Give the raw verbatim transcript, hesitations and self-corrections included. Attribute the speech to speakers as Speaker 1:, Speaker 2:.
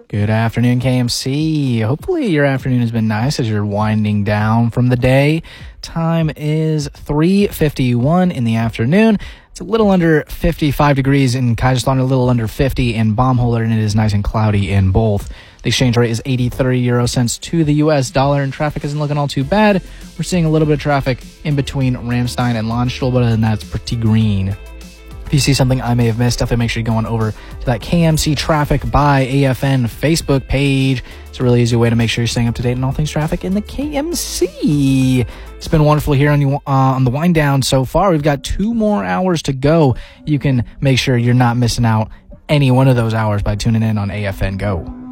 Speaker 1: Good afternoon, K M C. Hopefully your afternoon has been nice as you're winding down from the day. Time is three fifty-one in the afternoon. It's a little under fifty-five degrees in Kaiserslautern, a little under fifty in Baumholder, and it is nice and cloudy in both. The exchange rate is eighty thirty euro cents to the U S dollar, and traffic isn't looking all too bad. We're seeing a little bit of traffic in between Ramstein and Landstuhl, but other than that, it's pretty green. If you see something I may have missed, definitely make sure you go on over to that K M C Traffic by A F N Facebook page. It's a really easy way to make sure you're staying up to date on all things traffic in the K M C. It's been wonderful here on, the, uh, on the wind down so far. We've got two more hours to go. You can make sure you're not missing out any one of those hours by tuning in on A F N Go.